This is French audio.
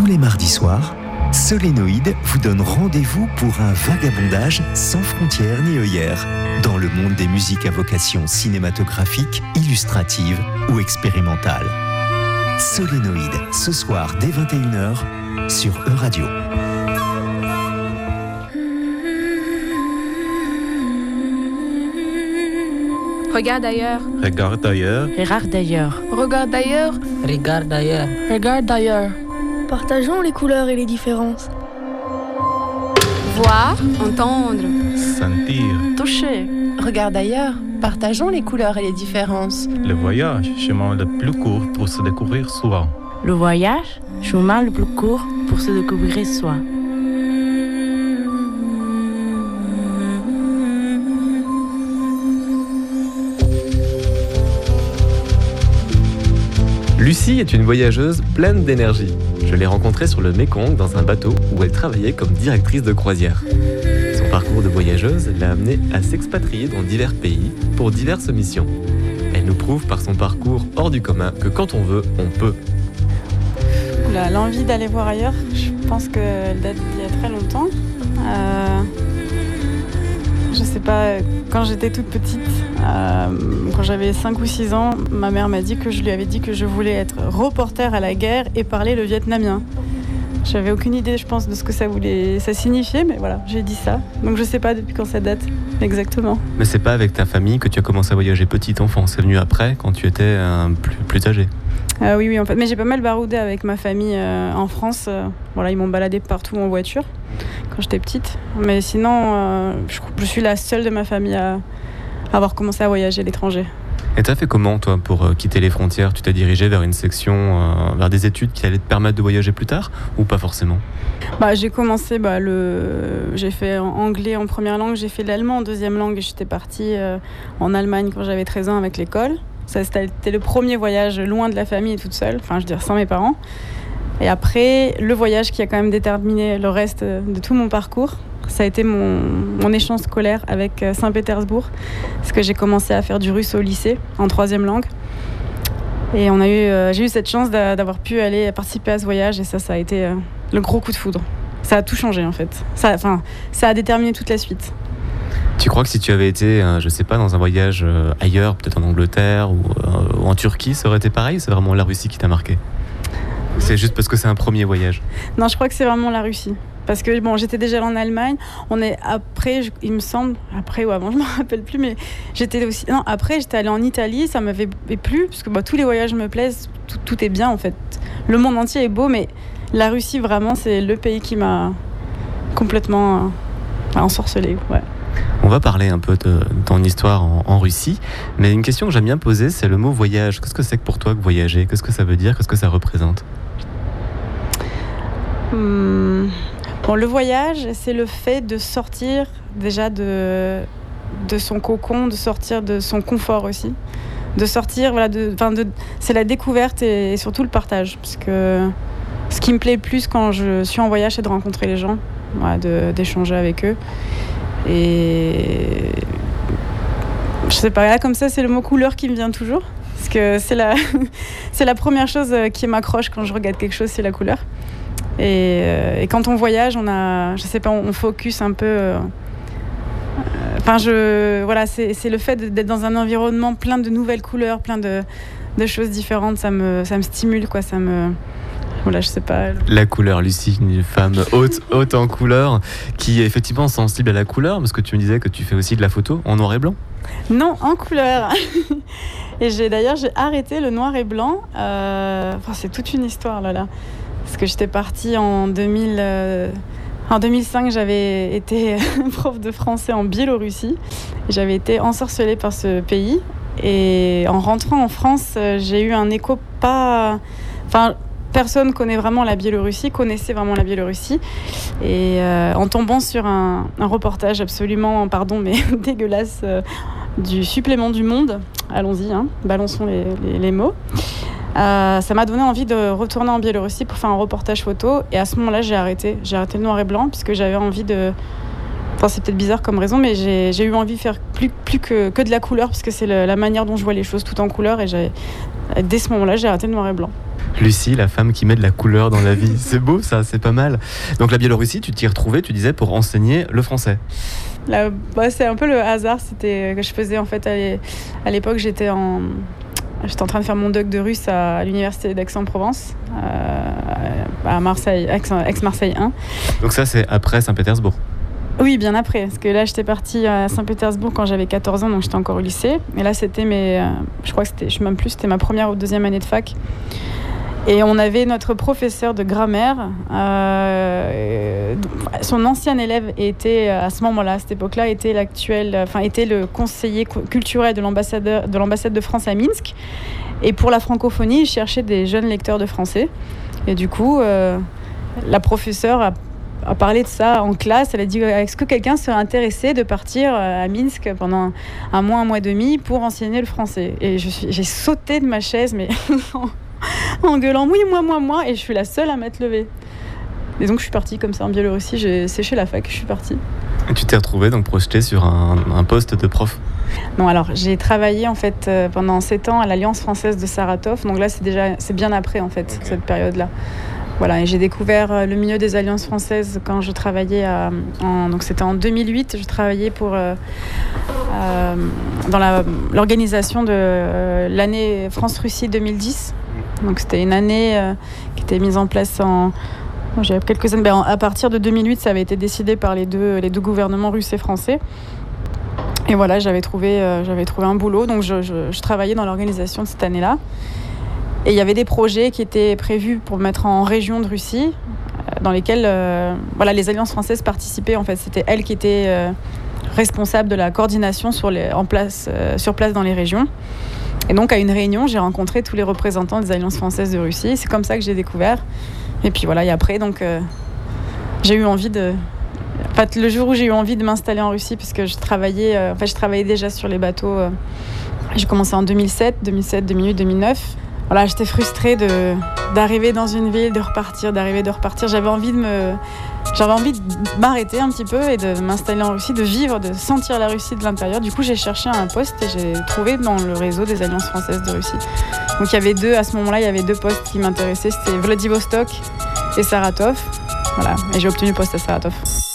Tous les mardis soirs, Solénoïde vous donne rendez-vous pour un vagabondage sans frontières ni œillères dans le monde des musiques à vocation cinématographique, illustrative ou expérimentale. Solénoïde, ce soir dès 21h sur Euradio. Regarde ailleurs. Regarde ailleurs. Regarde d'ailleurs. Regarde ailleurs. Regarde d'ailleurs. Regarde ailleurs. Partageons les couleurs et les différences. Voir, entendre, Sentir. Toucher. Regarde ailleurs. Partageons les couleurs et les différences. Le voyage, chemin le plus court pour se découvrir soi. Le voyage, chemin le plus court pour se découvrir soi. Lucie est une voyageuse pleine d'énergie. Je l'ai rencontrée sur le Mékong dans un bateau où elle travaillait comme directrice de croisière. Son parcours de voyageuse l'a amenée à s'expatrier dans divers pays pour diverses missions. Elle nous prouve par son parcours hors du commun que quand on veut, on peut. L'envie d'aller voir ailleurs, je pense qu'elle date d'il y a très longtemps. Je sais pas, quand j'étais toute petite, quand j'avais 5 ou 6 ans, ma mère m'a dit que je lui avais dit que je voulais être reporter à la guerre et parler le vietnamien. J'avais aucune idée, je pense, de ce que ça signifiait, mais voilà, j'ai dit ça. Donc je sais pas depuis quand ça date exactement. Mais c'est pas avec ta famille que tu as commencé à voyager petite enfant, c'est venu après, quand tu étais plus âgée. Oui, en fait, mais j'ai pas mal baroudé avec ma famille en France. Voilà, ils m'ont baladé partout en voiture quand j'étais petite. Mais sinon, je suis la seule de ma famille à avoir commencé à voyager à l'étranger. Et t'as fait comment, toi, pour quitter les frontières ? Tu t'es dirigé vers une section, vers des études qui allaient te permettre de voyager plus tard, ou pas forcément ? J'ai commencé, j'ai fait anglais en première langue, j'ai fait l'allemand en deuxième langue, et j'étais partie en Allemagne quand j'avais 13 ans avec l'école. Ça, c'était le premier voyage loin de la famille et toute seule, sans mes parents. Et après, le voyage qui a quand même déterminé le reste de tout mon parcours, ça a été mon échange scolaire avec Saint-Pétersbourg, parce que j'ai commencé à faire du russe au lycée, en troisième langue. Et j'ai eu cette chance d'avoir pu aller participer à ce voyage, et ça a été le gros coup de foudre. Ça a tout changé, en fait. Ça a déterminé toute la suite. Tu crois que si tu avais été, dans un voyage ailleurs, peut-être en Angleterre ou en Turquie, ça aurait été pareil, ou c'est vraiment la Russie qui t'a marqué ? C'est juste parce que c'est un premier voyage ? Non, je crois que c'est vraiment la Russie. Parce que j'étais déjà allée en Allemagne. Il me semble, après ou avant, je ne me rappelle plus, mais après j'étais allée en Italie, ça m'avait plu, parce que tous les voyages me plaisent, tout est bien en fait. Le monde entier est beau, mais la Russie vraiment, c'est le pays qui m'a complètement ensorcelée. Ouais. On va parler un peu de ton histoire en Russie, mais une question que j'aime bien poser, c'est le mot voyage. Qu'est-ce que c'est que pour toi que voyager ? Qu'est-ce que ça veut dire ? Qu'est-ce que ça représente ? Le voyage, c'est le fait de sortir déjà de son cocon, de sortir de son confort aussi. De sortir, c'est la découverte et surtout le partage. Parce que ce qui me plaît le plus quand je suis en voyage, c'est de rencontrer les gens, d'échanger avec eux. Et je sais pas, là comme ça, c'est le mot couleur qui me vient toujours. Parce que c'est la première chose qui m'accroche quand je regarde quelque chose, c'est la couleur. Et quand on voyage, on focus un peu. C'est le fait d'être dans un environnement plein de nouvelles couleurs, plein de choses différentes. Ça me stimule, quoi. Je sais pas. La couleur, Lucie, une femme haute en couleur, qui est effectivement sensible à la couleur, parce que tu me disais que tu fais aussi de la photo en noir et blanc. Non, en couleur. Et j'ai arrêté le noir et blanc. C'est toute une histoire là. Parce que j'étais partie en 2000. En 2005, j'avais été prof de français en Biélorussie. J'avais été ensorcelée par ce pays. Et en rentrant en France, j'ai eu un écho pas... personne connaissait vraiment la Biélorussie. Et en tombant sur un reportage absolument, dégueulasse du supplément du Monde, allons-y, balançons les mots. Ça m'a donné envie de retourner en Biélorussie pour faire un reportage photo. Et à ce moment-là, j'ai arrêté le noir et blanc, puisque j'avais envie de Enfin, c'est peut-être bizarre comme raison, mais j'ai eu envie de faire plus que de la couleur, parce que c'est la manière dont je vois les choses, tout en couleur. Et dès ce moment-là, j'ai arrêté le noir et blanc. Lucie, la femme qui met de la couleur dans la vie. C'est beau ça, c'est pas mal. Donc la Biélorussie, tu t'y retrouvais, tu disais, pour enseigner le français. C'est un peu le hasard. C'était que je faisais en fait à l'époque, j'étais en train de faire mon doc de russe à l'université d'Aix-en-Provence, à Marseille, Aix-Marseille 1. Donc ça, c'est après Saint-Pétersbourg. Oui, bien après, parce que là, j'étais partie à Saint-Pétersbourg quand j'avais 14 ans, donc j'étais encore au lycée. Et là, c'était c'était ma première ou deuxième année de fac. Et on avait notre professeur de grammaire, son ancien élève était, à ce moment-là, à cette époque-là, était le conseiller culturel de l'ambassade de France à Minsk. Et pour la francophonie, il cherchait des jeunes lecteurs de français. Et du coup, la professeure a parlé de ça en classe. Elle a dit, est-ce que quelqu'un serait intéressé de partir à Minsk pendant un mois et demi pour enseigner le français? Et j'ai sauté de ma chaise, mais en gueulant, oui, moi, et je suis la seule à m'être levée. Et donc je suis partie comme ça en Biélorussie, j'ai séché la fac, je suis partie. Et tu t'es retrouvée donc projetée sur un poste de prof? Non, alors j'ai travaillé en fait pendant 7 ans à l'Alliance française de Saratov, donc là c'est bien après en fait, okay, cette période-là. Voilà, et j'ai découvert le milieu des alliances françaises quand je travaillais donc c'était en 2008, je travaillais dans l'organisation de l'année France-Russie 2010. Donc c'était une année qui était mise en place j'avais quelques années. À partir de 2008, ça avait été décidé par les deux gouvernements russes et français. Et voilà, j'avais trouvé un boulot, donc je travaillais dans l'organisation de cette année-là. Et il y avait des projets qui étaient prévus pour mettre en région de Russie, dans lesquels les alliances françaises participaient. En fait, c'était elles qui étaient responsables de la coordination sur place dans les régions. Et donc, à une réunion, j'ai rencontré tous les représentants des alliances françaises de Russie. C'est comme ça que j'ai découvert. Et puis voilà, et après, donc, j'ai eu envie de... En fait, le jour où j'ai eu envie de m'installer en Russie, puisque je travaillais déjà sur les bateaux. J'ai commencé en 2007, 2008, 2009. Voilà, j'étais frustrée d'arriver dans une ville, de repartir. J'avais envie de m'arrêter un petit peu et de m'installer en Russie, de vivre, de sentir la Russie de l'intérieur. Du coup, j'ai cherché un poste et j'ai trouvé dans le réseau des alliances françaises de Russie. Donc à ce moment-là, il y avait 2 postes qui m'intéressaient, c'était Vladivostok et Saratov. Voilà, et j'ai obtenu le poste à Saratov.